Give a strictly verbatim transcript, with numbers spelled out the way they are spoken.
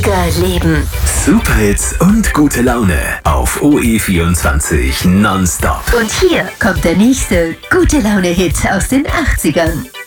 Lebendiger leben. Superhits und gute Laune auf O E vierundzwanzig nonstop. Und hier kommt der nächste gute Laune-Hit aus den achtzigern.